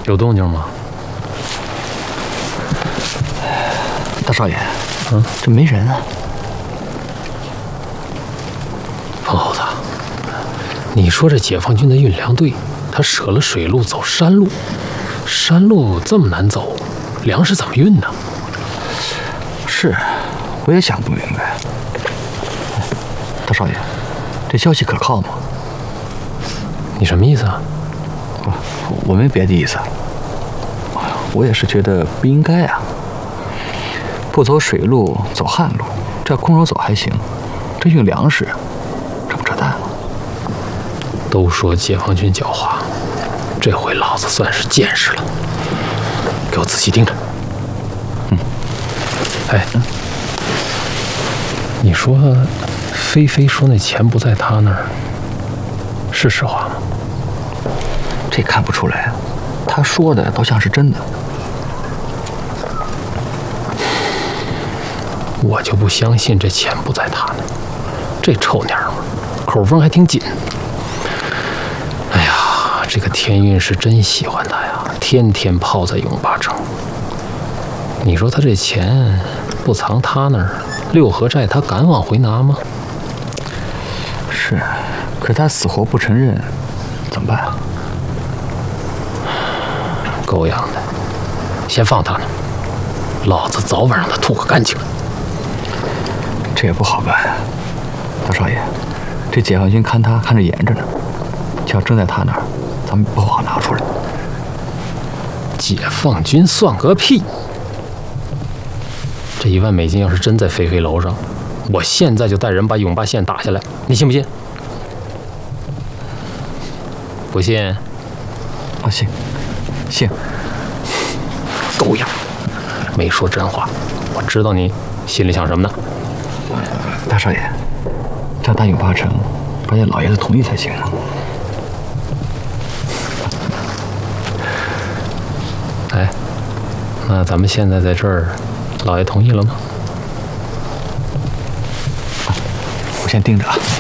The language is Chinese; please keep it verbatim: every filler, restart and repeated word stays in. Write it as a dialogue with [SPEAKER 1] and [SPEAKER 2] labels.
[SPEAKER 1] 有动静吗？
[SPEAKER 2] 大少爷，
[SPEAKER 1] 嗯，
[SPEAKER 2] 这没人啊。
[SPEAKER 1] 彭猴子，你说这解放军的运粮队，他舍了水路走山路，山路这么难走，粮食怎么运呢？
[SPEAKER 2] 是，我也想不明白。大少爷，这消息可靠吗？
[SPEAKER 1] 你什么意思啊？
[SPEAKER 2] 我我没别的意思，我也是觉得不应该啊。不走水路，走旱路，这空手走还行，这运粮食，这不扯淡吗？
[SPEAKER 1] 都说解放军狡猾，这回老子算是见识了。给我仔细盯着。
[SPEAKER 2] 嗯。
[SPEAKER 1] 哎，你说菲菲说那钱不在他那儿，是实话吗？
[SPEAKER 2] 这看不出来啊，他说的都像是真的。
[SPEAKER 1] 我就不相信这钱不在他那儿，这臭娘们口风还挺紧。哎呀，这个天运是真喜欢他呀，天天泡在永八城。你说他这钱不藏他那儿，六合寨他敢往回拿吗？
[SPEAKER 2] 是，可他死活不承认，怎么办？
[SPEAKER 1] 狗养的，先放他呢，老子早晚让他吐个干净。
[SPEAKER 2] 这也不好办啊，大少爷，这解放军看他看着严着呢，就要真在他那儿，咱们不好拿出来。
[SPEAKER 1] 解放军算个屁！这一万美金要是真在飞飞楼上，我现在就带人把永八线打下来，你信不信？不信？
[SPEAKER 2] 啊，信，信。
[SPEAKER 1] 狗样，没说真话，我知道你心里想什么呢。
[SPEAKER 2] 大少爷，这打永八城，关键老爷子同意才行啊。
[SPEAKER 1] 哎，那咱们现在在这儿，老爷同意了吗？
[SPEAKER 2] 我先盯着啊。